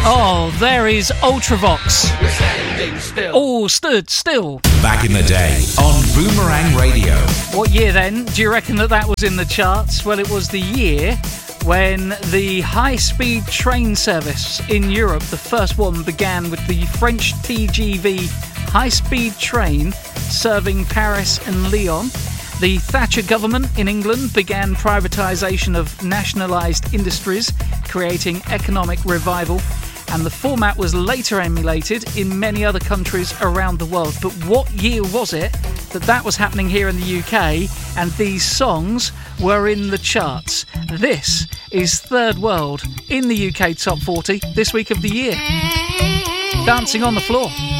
Oh, there is Ultravox. All stood still. Back in the day on Boomerang Radio. What year then? Do you reckon that was in the charts? Well, it was the year when the high-speed train service in Europe, the first one, began with the French TGV high-speed train serving Paris and Lyon. The Thatcher government in England began privatisation of nationalised industries, creating economic revival, and the format was later emulated in many other countries around the world. But what year was it that was happening here in the UK and these songs were in the charts? This is Third World in the UK Top 40 this week of the year. Dancing on the Floor.